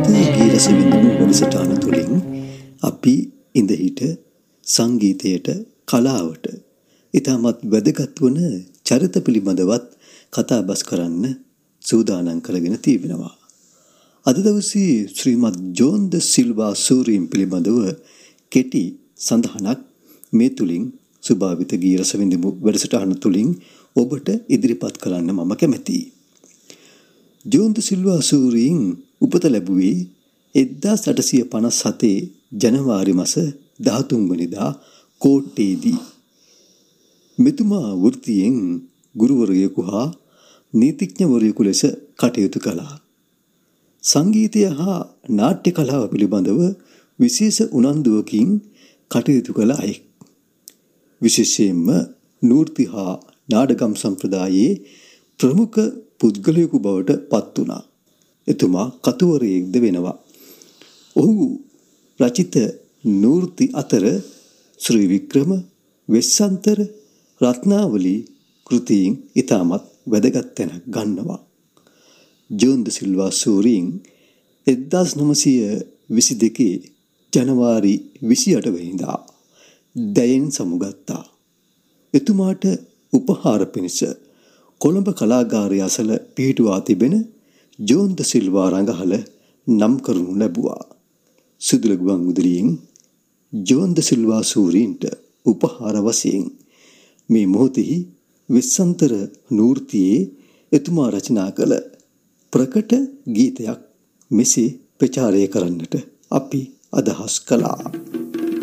ගී රස විඳින වැඩසටහන තුළින් අපි ඉඳ හිට සංගීතයට කලාවට ඉතාමත් වැදගත් වන චරිත පිළිබඳවත් කතා බස් කරන්න සූදානම් කරගෙන තිබෙනවා. අද දවසේ ශ්‍රීමත් ජෝන් ද සිල්වා සූරීන් පිළිබඳව කෙටි සඳහනක් මේ තුලින් සුභාවිත ගී රස විඳින වැඩසටහන තුලින් ඔබට ඉදිරිපත් කරන්න මම කැමැතියි. ජෝන් ද සිල්වා සූරීන් උපත ලැබුවේ 1857 ජනවාරි මාස 13 වෙනිදා කෝට්ටේදී. මෙතුමා වෘත්තියෙන් ගුරුවරයෙකු හා නීතිඥවරයෙකු ලෙස කටයුතු කළා. සංගීතය හා නාට්‍ය කලාව පිළිබඳව විශේෂ උනන්දුවකින් කටයුතු කළ අයෙක්. විශේෂයෙන්ම නෘත්‍ය හා නාටකම් සම්ප්‍රදායේ ප්‍රමුඛ පුද්ගලයෙකු බවට පත් වුණා. එතුමා කතුවරයෙක්ද වෙනවා. ඔහු රචිත නෘත්‍ය අතර ශ්‍රී වික්‍රම, වෙස්සන්තර, රත්නාවලී කෘතීන් ඉතාමත් වැදගත් තැනක් ගන්නවා. ජෝන් ද සිල්වා සූරීන් 1922 ජනවාරි 28 වෙනිදා දැයෙන් සමුගත්තා. එතුමාට උපහාර පිණිස කොළඹ කලාගාරය අසල පිහිටුවා තිබෙන ජෝන් ද සිල්වා රඟහල නම් කරනු ලැබුවා. සුදුල ගුවන්විදුලියෙන් ජෝන් ද සිල්වා සූරීන්ට උපහාර වශයෙන් මේ මොහොතෙහි වෙස්සන්තර නෘත්‍යයේ එතුමා රචනා කළ ප්‍රකට ගීතයක් මෙසේ ප්‍රචාරය කරන්නට අපි අදහස් කළා.